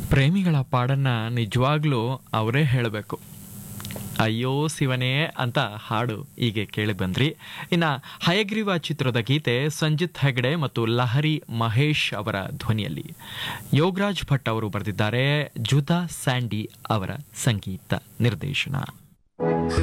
ಪ್ರೇಮಿಗಳ ಪಾಡನ್ನ ನಿಜವಾಗ್ಲೂ ಅವರೇ ಹೇಳಬೇಕು. ಅಯ್ಯೋ ಶಿವನೇ ಅಂತ ಹಾಡು ಹೀಗೆ ಕೇಳಿ ಬಂದ್ರಿ. ಇನ್ನು ಹಯಗ್ರೀವ ಚಿತ್ರದ ಗೀತೆ ಸಂಜಿತ್ ಹೆಗ್ಡೆ ಮತ್ತು ಲಹರಿ ಮಹೇಶ್ ಅವರ ಧ್ವನಿಯಲ್ಲಿ ಯೋಗರಾಜ್ ಭಟ್ ಅವರು ಬರೆದಿದ್ದಾರೆ. ಜುದಾ ಸ್ಯಾಂಡಿ ಅವರ ಸಂಗೀತ ನಿರ್ದೇಶನ.